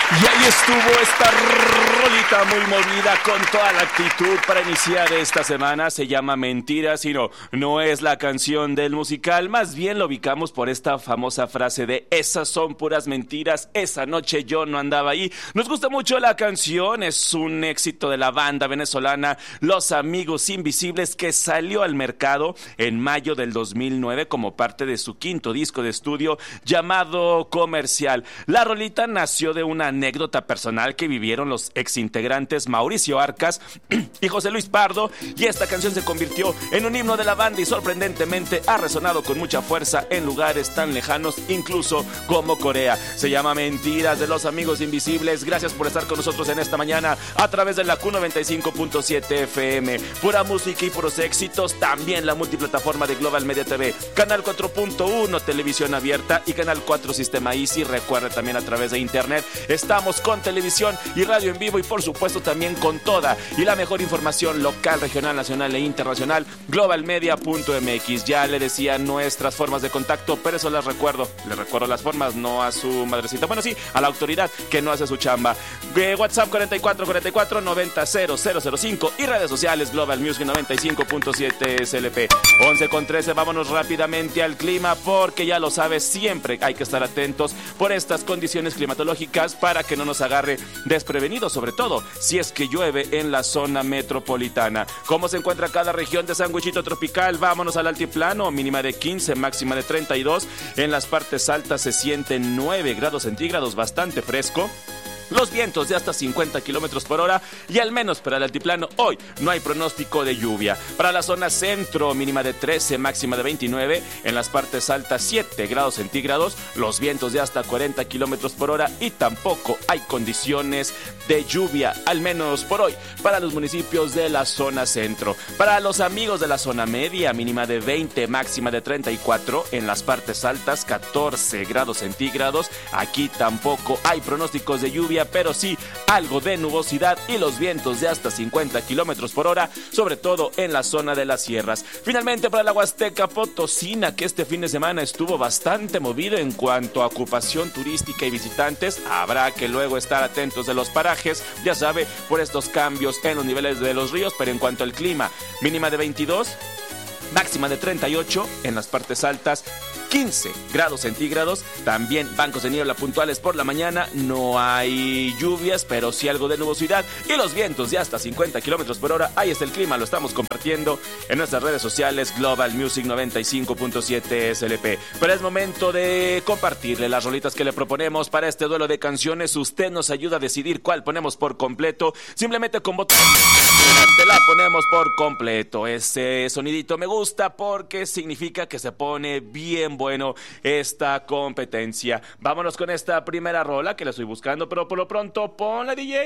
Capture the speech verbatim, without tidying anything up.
Y ahí estuvo esta rolita muy movida con toda la actitud para iniciar esta semana. Se llama Mentiras y no, no es la canción del musical. Más bien lo ubicamos por esta famosa frase de esas son puras mentiras, esa noche yo no andaba ahí. Nos gusta mucho la canción, es un éxito de la banda venezolana Los Amigos Invisibles, que salió al mercado en mayo del dos mil nueve como parte de su quinto disco de estudio llamado Comercial. La rolita nació de una anécdota personal que vivieron los exintegrantes Mauricio Arcas y José Luis Pardo, y esta canción se convirtió en un himno de la banda y sorprendentemente ha resonado con mucha fuerza en lugares tan lejanos, incluso como Corea. Se llama Mentiras, de Los Amigos Invisibles. Gracias por estar con nosotros en esta mañana a través de la Q noventa y cinco punto siete F M. Pura música y puros éxitos. También la multiplataforma de Global Media T V, Canal cuatro punto uno Televisión Abierta y Canal cuatro Sistema Easy. Recuerda también a través de internet. Estamos con televisión y radio en vivo y por supuesto también con toda y la mejor información local, regional, nacional e internacional. Global Media punto M X. Ya le decía nuestras formas de contacto, pero eso las recuerdo. Les recuerdo las formas, no a su madrecita. Bueno, sí, a la autoridad que no hace su chamba. Eh, WhatsApp cuarenta y cuatro cuarenta y cuatro noventa cero cero cero cinco y redes sociales Global Music noventa y cinco punto siete S L P. once con trece, vámonos rápidamente al clima porque ya lo sabes, siempre hay que estar atentos por estas condiciones climatológicas para que no nos agarre desprevenidos, sobre todo si es que llueve en la zona metropolitana. ¿Cómo se encuentra cada región de Sandwichito Tropical? Vámonos al altiplano, mínima de quince, máxima de treinta y dos. En las partes altas se sienten nueve grados centígrados, bastante fresco. Los vientos de hasta cincuenta kilómetros por hora y al menos para el altiplano hoy no hay pronóstico de lluvia. Para la zona centro, mínima de trece, máxima de veintinueve. En las partes altas siete grados centígrados, los vientos de hasta cuarenta kilómetros por hora y tampoco hay condiciones de lluvia, al menos por hoy, para los municipios de la zona centro. Para los amigos de la zona media, mínima de veinte, máxima de treinta y cuatro. En las partes altas catorce grados centígrados. Aquí tampoco hay pronósticos de lluvia, pero sí algo de nubosidad y los vientos de hasta cincuenta kilómetros por hora, sobre todo en la zona de las sierras. Finalmente, para la Huasteca Potosina, que este fin de semana estuvo bastante movido en cuanto a ocupación turística y visitantes, habrá que luego estar atentos de los parajes, ya sabe, por estos cambios en los niveles de los ríos. Pero en cuanto al clima, mínima de veintidós, máxima de treinta y ocho. En las partes altas quince grados centígrados. También bancos de niebla puntuales por la mañana. No hay lluvias, pero sí algo de nubosidad y los vientos de hasta cincuenta kilómetros por hora. Ahí está el clima, lo estamos compartiendo en nuestras redes sociales Global Music noventa y cinco punto siete S L P. Pero es momento de compartirle las rolitas que le proponemos para este duelo de canciones. Usted nos ayuda a decidir cuál ponemos por completo. Simplemente con botón te la ponemos por completo. Ese sonidito me gusta porque significa que se pone bien bueno esta competencia. Vámonos con esta primera rola que la estoy buscando, pero por lo pronto pon la D J.